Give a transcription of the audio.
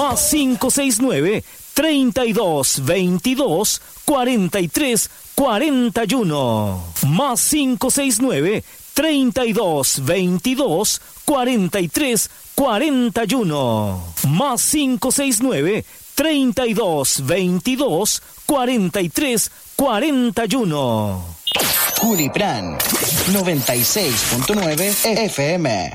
Más 569 32 22 43 41. Más 569 32 22 43 41. Más 569 32 22 43 41. Culipran 96.9 FM.